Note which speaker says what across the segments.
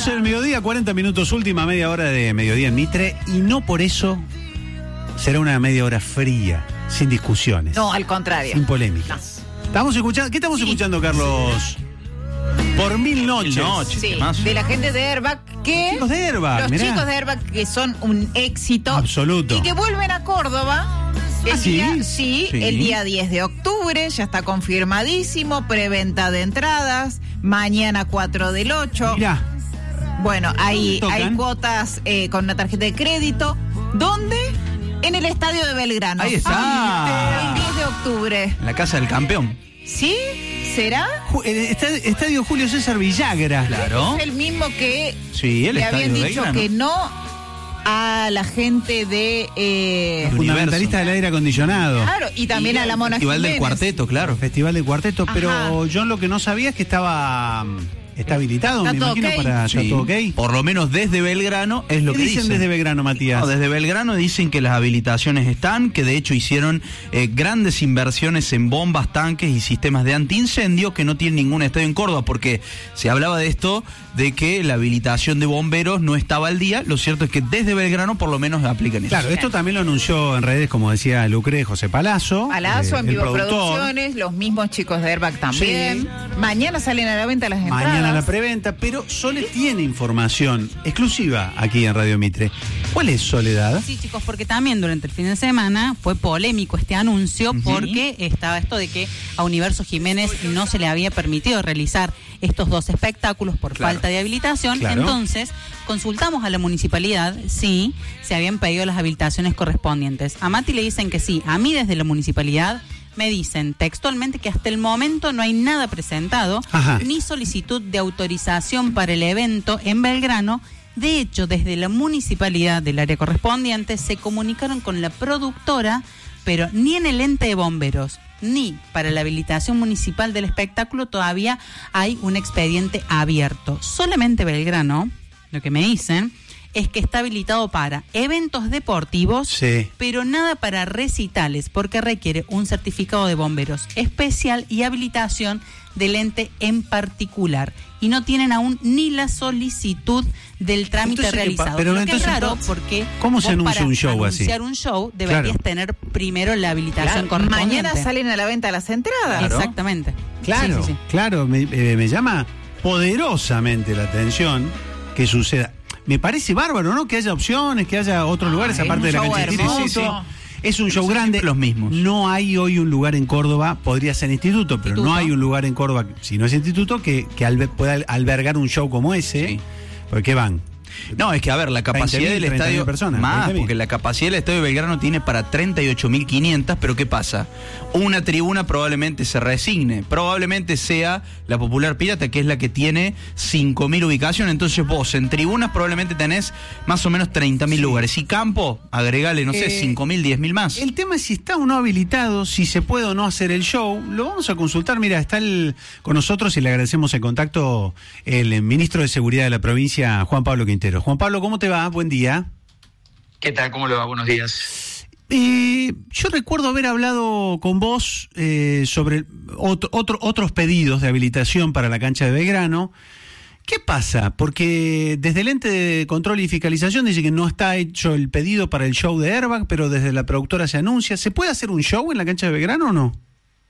Speaker 1: 12 del mediodía, 40 minutos, última media hora de mediodía en Mitre, y no por eso será una media hora fría, sin discusiones.
Speaker 2: No, al contrario.
Speaker 1: Sin polémicas. Estamos escuchando, ¿qué estamos escuchando, Carlos? Por Mil Noches.
Speaker 2: Sí, de la gente de Airbag que...
Speaker 1: Chicos de Airbag,
Speaker 2: Los
Speaker 1: mirá.
Speaker 2: chicos de Airbag que son un éxito.
Speaker 1: Absoluto.
Speaker 2: Y que vuelven a Córdoba.
Speaker 1: ¿Sí?
Speaker 2: El día 10 de octubre, ya está confirmadísimo, preventa de entradas, mañana 4 del 8.
Speaker 1: Mirá.
Speaker 2: Bueno, hay
Speaker 1: ¿Tocan?
Speaker 2: cuotas con una tarjeta de crédito. ¿Dónde? En el Estadio de Belgrano.
Speaker 3: Ahí está.
Speaker 2: El 10 de octubre.
Speaker 3: En la casa del campeón.
Speaker 2: ¿Sí? ¿Será?
Speaker 1: El estadio Julio César Villagra.
Speaker 3: Claro.
Speaker 2: Es el mismo que
Speaker 3: Sí, el
Speaker 2: le
Speaker 3: estadio
Speaker 2: habían
Speaker 3: de
Speaker 2: dicho
Speaker 3: Belgrano.
Speaker 2: que no a la gente de...
Speaker 1: Fundamentalista del aire acondicionado.
Speaker 2: Claro, y también a la Mona
Speaker 3: Festival del
Speaker 2: Jiménez.
Speaker 3: Cuarteto, claro.
Speaker 1: Festival del Cuarteto,
Speaker 2: Ajá.
Speaker 1: pero yo lo que no sabía es que está habilitado,
Speaker 2: ¿Está
Speaker 1: me
Speaker 2: todo
Speaker 1: imagino,
Speaker 2: ok?
Speaker 1: para
Speaker 3: Sí,
Speaker 1: ¿está todo ok?
Speaker 3: Por lo menos desde Belgrano es lo
Speaker 1: ¿Qué
Speaker 3: que
Speaker 1: dicen desde Belgrano, Matías?
Speaker 3: No, desde Belgrano dicen que las habilitaciones están, que de hecho hicieron grandes inversiones en bombas, tanques y sistemas de antiincendio que no tienen ningún estadio en Córdoba, porque se hablaba de esto, de que la habilitación de bomberos no estaba al día. Lo cierto es que desde Belgrano por lo menos aplican eso.
Speaker 1: Claro, esto también lo anunció en redes, como decía Lucre, José Palazzo.
Speaker 2: Palazzo, en
Speaker 1: el
Speaker 2: Vivo
Speaker 1: productor.
Speaker 2: Producciones, los mismos chicos de Airbag también.
Speaker 1: Sí.
Speaker 2: Mañana salen a la venta las entradas.
Speaker 1: Mañana la preventa, pero Sole tiene información exclusiva aquí en Radio Mitre. ¿Cuál es, Soledad?
Speaker 4: Sí, chicos, porque también durante el fin de semana fue polémico este anuncio porque estaba esto de que a Universo Jiménez no se le había permitido realizar estos dos espectáculos por falta de habilitación.
Speaker 1: Claro.
Speaker 4: Entonces, consultamos a la municipalidad si se habían pedido las habilitaciones correspondientes. A Mati le dicen que sí. A mí desde la municipalidad me dicen textualmente que hasta el momento no hay nada presentado, ni solicitud de autorización para el evento en Belgrano. De hecho, desde la municipalidad del área correspondiente se comunicaron con la productora, pero ni en el ente de bomberos, ni para la habilitación municipal del espectáculo todavía hay un expediente abierto. Solamente Belgrano, lo que me dicen, es que está habilitado para eventos deportivos, pero nada para recitales, porque requiere un certificado de bomberos especial y habilitación del ente en particular. Y no tienen aún ni la solicitud del trámite realizado.
Speaker 1: Pero
Speaker 4: lo que es
Speaker 1: entonces,
Speaker 4: raro porque
Speaker 1: ¿cómo se
Speaker 4: vos
Speaker 1: anuncia
Speaker 4: para
Speaker 1: un show así?
Speaker 4: anunciar un show deberías tener primero la habilitación correspondiente.
Speaker 2: Mañana salen a la venta las entradas.
Speaker 4: Claro. Exactamente.
Speaker 1: Claro,
Speaker 4: Sí.
Speaker 1: claro, me llama poderosamente la atención que suceda. Me parece bárbaro, ¿no? Que haya opciones, que haya otros lugares aparte de la cancha de instituto. Es un show grande.
Speaker 3: Los mismos.
Speaker 1: No hay hoy un lugar en Córdoba, podría ser instituto, pero no hay un lugar en Córdoba, si no es instituto, que pueda albergar un show como ese. ¿Por qué van?
Speaker 3: No, es que a ver, la capacidad
Speaker 1: 20.000,
Speaker 3: del estadio
Speaker 1: 30.000 personas,
Speaker 3: más,
Speaker 1: 20.000.
Speaker 3: porque la capacidad del estadio de Belgrano tiene para 38.500, pero ¿qué pasa? Una tribuna probablemente se resigne, probablemente sea la Popular Pirata, que es la que tiene 5.000 ubicaciones, entonces vos en tribunas probablemente tenés más o menos 30.000 lugares, y campo, agregale, no sé, 5.000, 10.000 más.
Speaker 1: El tema es si está o no habilitado, si se puede o no hacer el show. Lo vamos a consultar. Mira, está con nosotros y le agradecemos el contacto el ministro de Seguridad de la provincia, Juan Pablo Quintero. Juan Pablo, ¿cómo te va? Buen día.
Speaker 5: ¿Qué tal? ¿Cómo le va? Buenos días.
Speaker 1: Yo recuerdo haber hablado con vos sobre otros pedidos de habilitación para la cancha de Belgrano. ¿Qué pasa? Porque desde el ente de control y fiscalización dice que no está hecho el pedido para el show de Airbag, pero desde la productora se anuncia. ¿Se puede hacer un show en la cancha de Belgrano o no?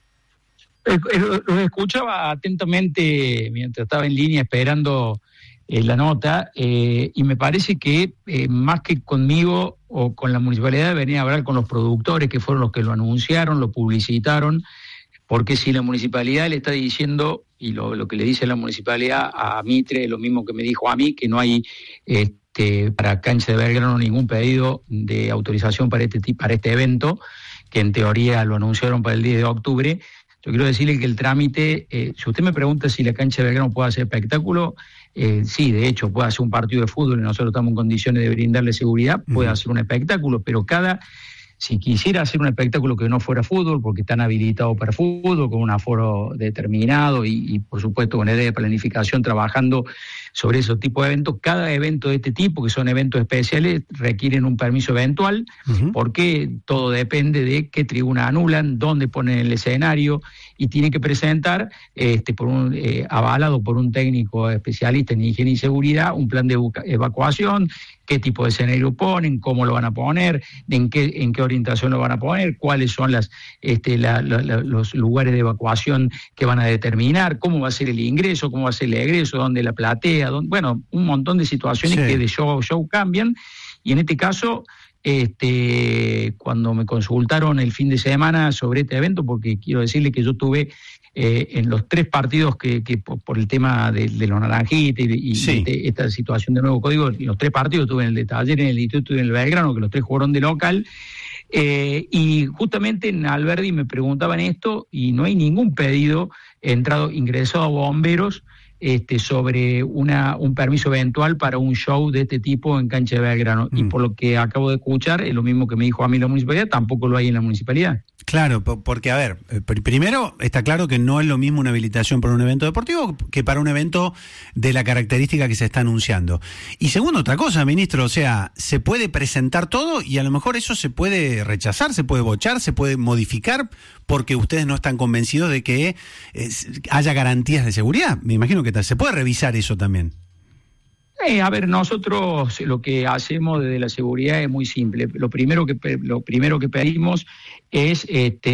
Speaker 5: Los escuchaba atentamente mientras estaba en línea esperando la nota, y me parece que más que conmigo o con la municipalidad debería hablar con los productores, que fueron los que lo anunciaron, lo publicitaron, porque si la municipalidad le está diciendo, y lo que le dice la municipalidad a Mitre es lo mismo que me dijo a mí, que no hay para cancha de Belgrano ningún pedido de autorización para este evento, que en teoría lo anunciaron para el 10 de octubre, yo quiero decirle que el trámite, si usted me pregunta si la cancha de Belgrano puede hacer espectáculo, sí, de hecho, puede hacer un partido de fútbol y nosotros estamos en condiciones de brindarle seguridad, puede hacer un espectáculo, pero si quisiera hacer un espectáculo que no fuera fútbol, porque están habilitados para fútbol, con un aforo determinado y por supuesto con idea de planificación, trabajando sobre esos tipos de eventos, cada evento de este tipo, que son eventos especiales, requieren un permiso eventual, porque todo depende de qué tribuna anulan, dónde ponen el escenario y tiene que presentar, avalado por un técnico especialista en higiene y seguridad, un plan de evacuación, qué tipo de escenario ponen, cómo lo van a poner, en qué orientación lo van a poner, cuáles son los lugares de evacuación que van a determinar, cómo va a ser el ingreso, cómo va a ser el egreso, dónde la platea, un montón de situaciones que de show a show cambian. Y en este caso, cuando me consultaron el fin de semana sobre este evento, porque quiero decirle que yo tuve en los 3 partidos que por el tema de los naranjitas y esta situación de nuevo código, en los 3 partidos tuve en el de Talleres, en el Instituto y en el Belgrano, que los 3 jugaron de local, y justamente en Alberdi me preguntaban esto, y no hay ningún pedido ingresado a bomberos sobre un permiso eventual para un show de este tipo en cancha de Belgrano. Y por lo que acabo de escuchar, es lo mismo que me dijo a mí la municipalidad, tampoco lo hay en la municipalidad.
Speaker 1: Claro, porque a ver, primero está claro que no es lo mismo una habilitación para un evento deportivo que para un evento de la característica que se está anunciando. Y segundo, otra cosa, ministro, o sea, se puede presentar todo y a lo mejor eso se puede rechazar, se puede bochar, se puede modificar porque ustedes no están convencidos de que haya garantías de seguridad. Me imagino que se puede revisar eso también.
Speaker 5: A ver, nosotros lo que hacemos desde la seguridad es muy simple. Lo primero que pedimos es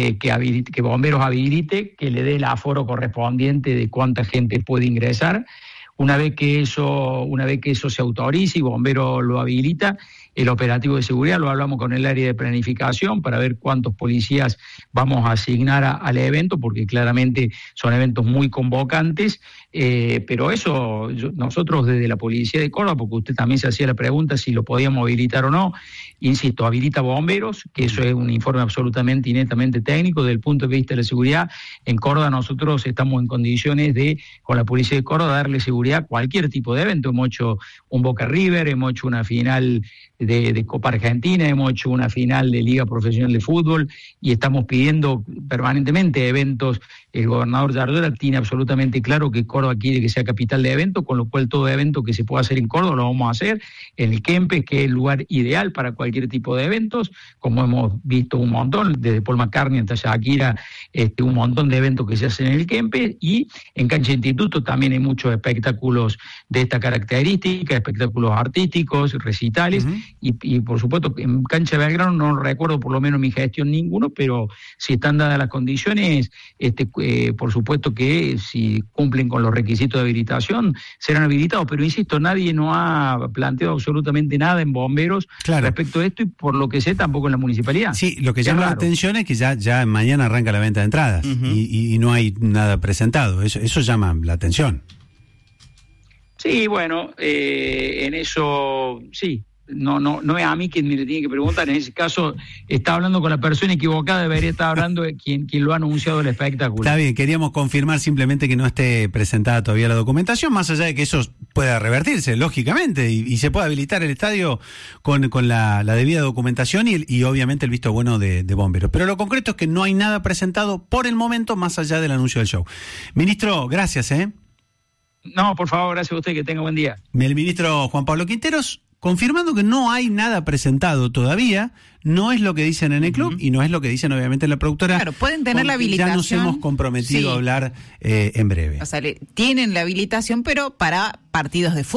Speaker 5: que Bomberos habilite, que le dé el aforo correspondiente de cuánta gente puede ingresar. Una vez que eso se autorice y Bomberos lo habilita, el operativo de seguridad lo hablamos con el área de planificación para ver cuántos policías vamos a asignar al evento, porque claramente son eventos muy convocantes, pero eso nosotros desde la Policía de Córdoba, porque usted también se hacía la pregunta si lo podíamos habilitar o no, insisto, habilita Bomberos, que eso es un informe absolutamente y netamente técnico. Desde el punto de vista de la seguridad, en Córdoba nosotros estamos en condiciones de, con la Policía de Córdoba, darle seguridad a cualquier tipo de evento. Hemos hecho un Boca River, hemos hecho una final de Copa Argentina, hemos hecho una final de Liga Profesional de Fútbol y estamos pidiendo permanentemente eventos. El gobernador Yardola tiene absolutamente claro que Córdoba quiere que sea capital de eventos, con lo cual todo evento que se pueda hacer en Córdoba lo vamos a hacer en el Kempes, que es el lugar ideal para cualquier tipo de eventos, como hemos visto un montón, desde Paul McCartney hasta Shakira, un montón de eventos que se hacen en el Kempes, y en Cancha de Instituto también hay muchos espectáculos de esta característica, espectáculos artísticos, recitales, y por supuesto en Cancha de Belgrano no recuerdo por lo menos mi gestión ninguno, pero si están dadas las condiciones, por supuesto que si cumplen con los requisitos de habilitación serán habilitados, pero insisto, nadie nos ha planteado absolutamente nada en Bomberos respecto a esto, y por lo que sé tampoco en la municipalidad.
Speaker 1: Sí, lo que llama la atención es que ya mañana arranca la venta de entradas y no hay nada presentado, eso llama la atención.
Speaker 5: Sí, bueno, en eso sí. No es a mí quien me le tiene que preguntar. En ese caso está hablando con la persona equivocada, debería estar hablando de quien lo ha anunciado el espectáculo.
Speaker 1: Está bien, queríamos confirmar simplemente que no esté presentada todavía la documentación, más allá de que eso pueda revertirse, lógicamente, y se pueda habilitar el estadio con la debida documentación y obviamente el visto bueno de Bomberos. Pero lo concreto es que no hay nada presentado por el momento más allá del anuncio del show. Ministro, gracias.
Speaker 5: No, por favor, gracias a usted, que tenga buen día.
Speaker 1: El ministro Juan Pablo Quinteros, confirmando que no hay nada presentado todavía, no es lo que dicen en el club y no es lo que dicen obviamente en la productora.
Speaker 2: Claro, pueden tener la habilitación.
Speaker 1: Ya nos hemos comprometido a hablar en breve.
Speaker 2: O sea, tienen la habilitación, pero para partidos de fútbol.